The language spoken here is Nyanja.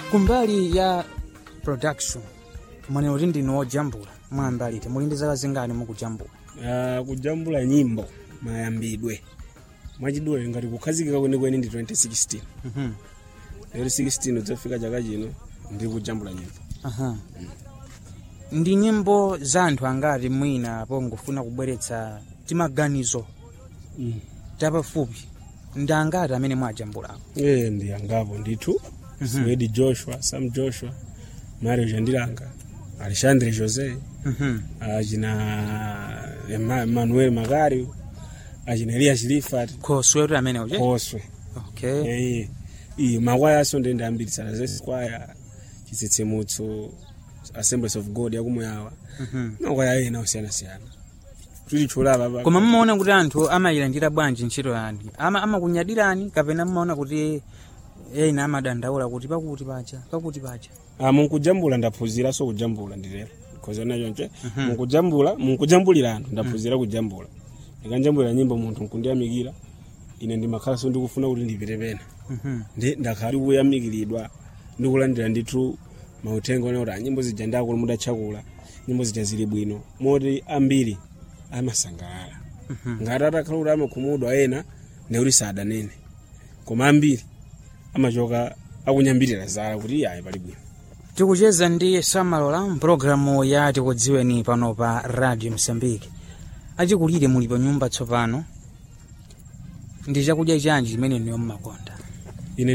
kumbali ya production mwana kuti ndino ojambula mwambalite muli ndi zaka zingani mukujambula? Kujambula nyimbo mayambidwe mwachidule ngati kukhazikika kwenikweni ndi 2016. Lero 16 udzafika chaka chino ndi kujambula nyimbo. Ndi nyimbo za anthu angati mwina pongofuna kubweretsa timaganizo tapafupi ndi angati amene mwajambulako? Ndi angapo ndithu. Swedi Joshua, Sam Joshua, Mario Jandilanga, Alexandre José, ajina Emmanuel Magario, ajina Elias Lifat. Koswe amene uje? Koswe. Okay. Makwaya aso ndende ambiritsana zesikwaya chitsetsemutso Assemblies of God yakumuyawa. Makwaya ena osiyana-siyana. Tulichula baba. Koma mmaona kuti anthu amayilandira bwanji ntchito yani? Amakunyadirani kapena mmaona kuti ena amadandaula kuti pakuti pacha? Munkujambula ndaphunzira so kujambula ndilero. Because nayo nje munkujambulira anthu ndaphunzira kujambula. Ndikanjambula nyimbo munthu nkundiyamikira. Ine ndimakhala so ndikufuna kuti ndipite pena. Ndakhala kuyamikiridwa ndikulandira ndithu mautengo na kuti nyimbo zijanda ku muda chakula nyimbo zitazili bwino moti ambiri amasangalala. Ngati atakhala amakhumudwa ena ne uri sada nene. Koma ambiri amachoka akunyambirira zala kuti ayi pali bwino. Tikucheza ndi Samalola mpulogalamu ya tikudziweni pano pa Radio Msambiki. Achikulire muli pa nyumba tsopano. Ndi chakudya chanji chimene niyo mmakonda?